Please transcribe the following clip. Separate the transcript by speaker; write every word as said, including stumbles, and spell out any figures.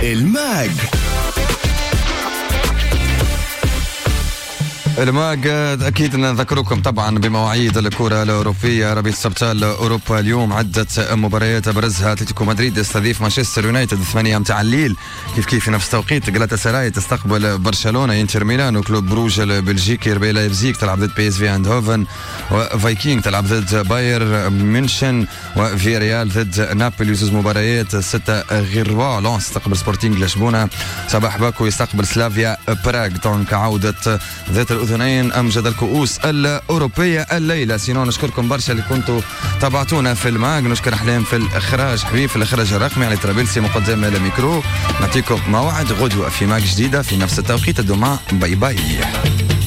Speaker 1: الماج
Speaker 2: الماج أكيد نذكركم طبعا بمواعيد الكرة الأوروبية. ربيع سبتال أوروبا اليوم عدة مباريات أبرزها أتلتيكو مدريد يستضيف مانشستر يونايتد الثمانية متاع الليل، كيف كيف في نفس التوقيت غلاتا سراي تستقبل برشلونة، انتر ميلان وكلوب بروج البلجيكي، ربي لايبزيج تلعب ضد بي اس في اندهوفن، وفايكينغ تلعب ضد باير ميونشن، وفياريال ضد نابولي. زوج مباريات ستة غير ربع. لونس تستقبل سبورتينغ لشبونة، صباح باكو يستقبل سلافيا براغ. دونك عودة ذات الأذنين أمجد الكؤوس الأوروبية الليلة. سينو نشكركم برشا اللي كنتوا تابعتونا في الماج. نشكر أحلام في الإخراج، حبيب في الإخراج الرقمي، علي ترابلسي مقدم الميكرو. نعطيكم موعد غدوة في ماج جديدة في نفس التوقيت. الدماء باي باي.